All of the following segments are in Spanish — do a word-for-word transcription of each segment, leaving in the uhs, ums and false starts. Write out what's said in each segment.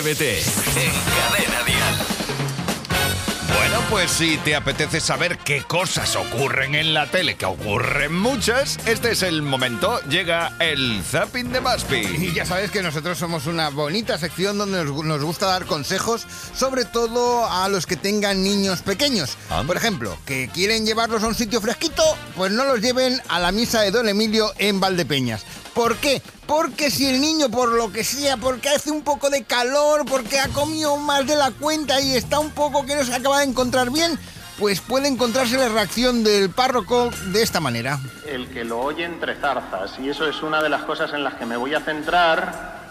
Atrévete en Cadena Dial. Bueno, pues si te apetece saber qué cosas ocurren en la tele, que ocurren muchas, este es el momento. Llega el Zapping de Busby. Y ya sabes que nosotros somos una bonita sección donde nos, nos gusta dar consejos, sobre todo a los que tengan niños pequeños. ¿Ah? Por ejemplo, que quieren llevarlos a un sitio fresquito, pues no los lleven a la misa de Don Emilio en Valdepeñas. ¿Por qué? Porque si el niño, por lo que sea, porque hace un poco de calor, porque ha comido más de la cuenta y está un poco que no se acaba de encontrar bien, pues puede encontrarse la reacción del párroco de esta manera. El que lo oye entre zarzas, y eso es una de las cosas en las que me voy a centrar,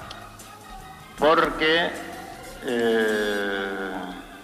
porque eh,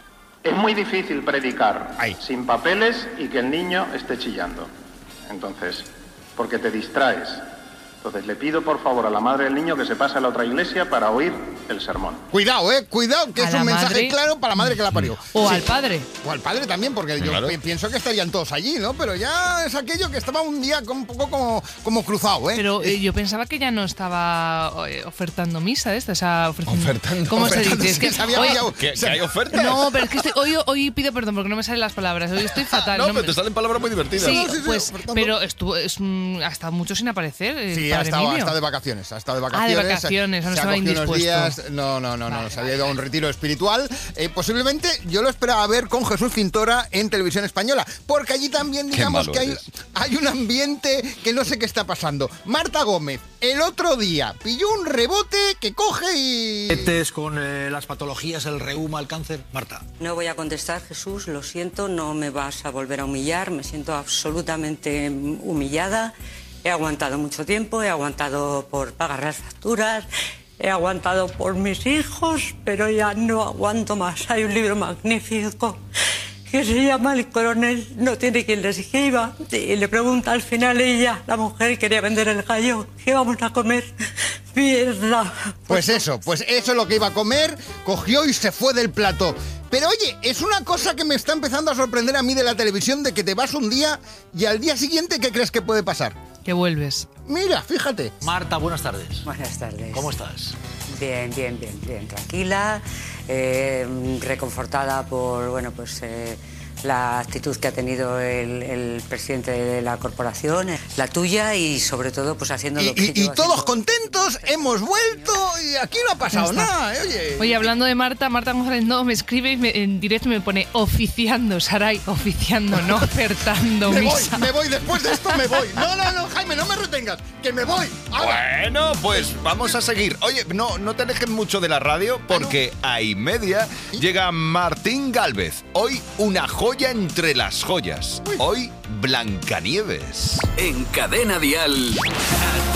es muy difícil predicar Ay. sin papeles y que el niño esté chillando. Entonces, porque te distraes. Entonces le pido por favor a la madre del niño que se pase a la otra iglesia para oír el sermón. Cuidado, eh, cuidado, que ¿A es la un mensaje madre? claro para la madre que la parió. O Sí. al padre. O al padre también, porque yo Claro. pi- pienso que estarían todos allí, ¿no? Pero ya es aquello que estaba un día con- un poco como, como cruzado, ¿eh? Pero eh, yo pensaba que ya no estaba eh, ofertando misa de esta, o sea, ofreciendo... Ofertando. ¿Cómo Ofertando, se dice? Es que se había hoy- pillado. ¿Que, que hay ofertas? No, pero es que estoy- hoy, hoy pido perdón porque no me salen las palabras. Hoy estoy fatal. No, no pero me- te salen palabras muy divertidas. Sí, No, sí, sí, pues, ofertando. pero estuvo es, mm, hasta mucho sin aparecer. El Sí, ha padre estado, ha Emilio. estado de vacaciones, ha estado de Ah, de vacaciones. vacaciones, no se ha estaba cogido unos indispuesto. días, no, no, no, no, Vale, se había ido a un retiro espiritual. Eh, posiblemente yo lo esperaba ver con Jesús Cintora en Televisión Española, porque allí también Qué digamos malo que hay, eres. hay un ambiente que no sé qué está pasando. Marta Gómez, el otro día, pilló un rebote que coge y... Diabetes, con eh, las patologías, el reuma, el cáncer. Marta. No voy a contestar, Jesús, lo siento, no me vas a volver a humillar, me siento absolutamente humillada. He aguantado mucho tiempo, he aguantado por pagar las facturas, he aguantado por mis hijos, pero ya no aguanto más. Hay un libro magnífico que se llama El coronel no tiene quien le escriba, y le pregunta al final ella, la mujer quería vender el gallo, ¿qué vamos a comer? Mierda. Pues eso, pues eso es lo que iba a comer, cogió y se fue del plato. Pero oye, es una cosa que me está empezando a sorprender a mí de la televisión, de que te vas un día y al día siguiente, ¿qué crees que puede pasar? Que vuelves. Mira, fíjate. Marta, buenas tardes. Buenas tardes. ¿Cómo estás? Bien, bien, bien, bien, tranquila, eh, reconfortada por, bueno, pues eh, la actitud que ha tenido el, el presidente de la corporación, eh, la tuya, y sobre todo, pues haciendo Y, lo que y- y llevo todos haciendo. contentos, hemos vuelto y aquí no ha pasado Ya está. nada, ¿eh? Oye. Oye, hablando de Marta, Marta González no me escribe y me- en directo me pone oficiando, Saray, oficiando, no ofertando me voy, misa. me voy, después de esto me voy. No, no, no, Jaime, no me retengas, que me voy. Ahora. Bueno, pues vamos a seguir. Oye, no, no te alejes mucho de la radio porque a y media llega Martín Gálvez. Hoy una joya entre las joyas. Hoy Blancanieves. En Cadena Dial.